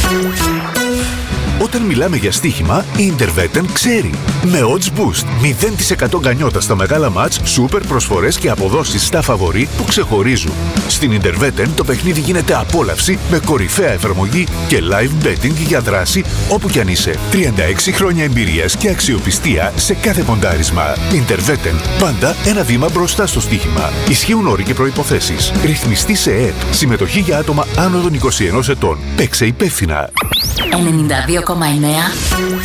Όταν μιλάμε για στοίχημα, η Interveten ξέρει. Με Odds Boost, 0% γκανιότα στα μεγάλα μάτς, σούπερ προσφορές και αποδόσεις στα φαβορί που ξεχωρίζουν. Στην Interveten το παιχνίδι γίνεται απόλαυση με κορυφαία εφαρμογή και live betting για δράση όπου κι αν είσαι. 36 χρόνια εμπειρίας και αξιοπιστία σε κάθε ποντάρισμα. Interveten, πάντα ένα βήμα μπροστά στο στοίχημα. Ισχύουν όροι και προϋποθέσεις. Ρυθμιστή σε ΕΕΠ. Συμμετοχή για άτομα άνω των 21 ετών. Παίξε υπεύθυνα. 92,9